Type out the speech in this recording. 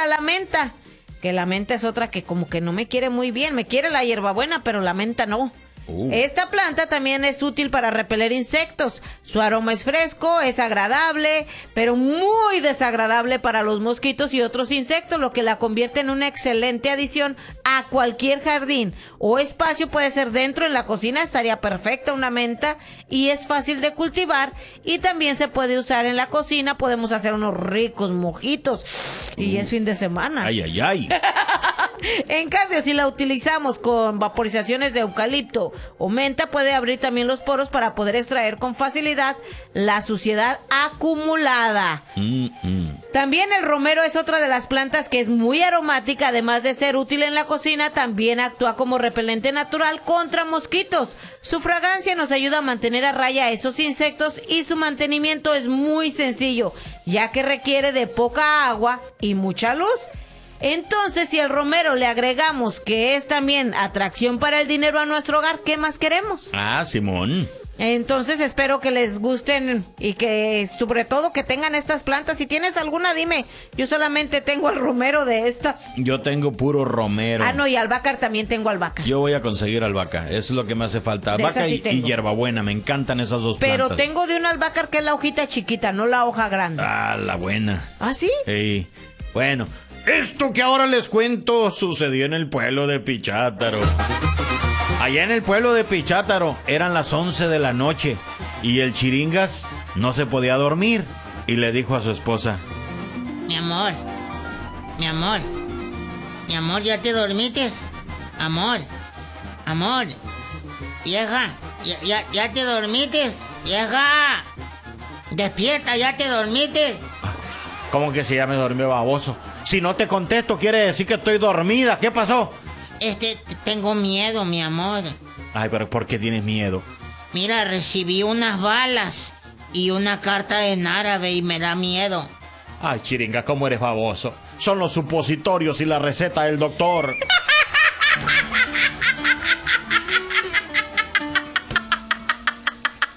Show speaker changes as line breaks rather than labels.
está la menta, que la menta es otra que como que no me quiere muy bien. Me quiere la hierbabuena, pero la menta no. Esta planta también es útil para repeler insectos. Su aroma es fresco, es agradable, pero muy desagradable para los mosquitos y otros insectos, lo que la convierte en una excelente adición a cualquier jardín o espacio. Puede ser dentro, en la cocina, estaría perfecta una menta, y es fácil de cultivar, y también se puede usar en la cocina. Podemos hacer unos ricos mojitos y es fin de semana.
Ay, ay, ay.
En cambio, si la utilizamos con vaporizaciones de eucalipto o menta, puede abrir también los poros para poder extraer con facilidad la suciedad acumulada. También el romero es otra de las plantas que es muy aromática. Además de ser útil en la cocina, también actúa como repelente natural contra mosquitos. Su fragancia nos ayuda a mantener a raya a esos insectos, y su mantenimiento es muy sencillo, ya que requiere de poca agua y mucha luz. Entonces, si al romero le agregamos que es también atracción para el dinero a nuestro hogar, ¿qué más queremos?
Ah, Simón.
Entonces espero que les gusten y que sobre todo que tengan estas plantas. Si tienes alguna, dime. Yo solamente tengo el romero de estas.
Yo tengo puro romero.
Ah, no, y albahaca también tengo albahaca.
Yo voy a conseguir albahaca, eso es lo que me hace falta. Albahaca sí y hierbabuena, me encantan esas dos plantas.
Pero tengo de una albahaca que es la hojita chiquita, no la hoja grande.
Ah, la buena.
¿Ah, sí?
Sí. Bueno, esto que ahora les cuento sucedió en el pueblo de Pichátaro. Allá en el pueblo de Pichátaro eran las 11 de la noche y el Chiringas no se podía dormir y le dijo a su esposa:
Mi amor, ¿ya te dormiste? Amor, vieja, ¿ya te dormiste? Vieja, despierta, ¿ya te dormiste?
¿Cómo que se llame dormir, baboso? Si no te contesto, quiere decir que estoy dormida. ¿Qué pasó?
Tengo miedo, mi amor.
Ay, pero ¿por qué tienes miedo?
Mira, recibí unas balas y una carta en árabe y me da miedo.
Ay, Chiringa, ¿cómo eres baboso? Son los supositorios y la receta del doctor.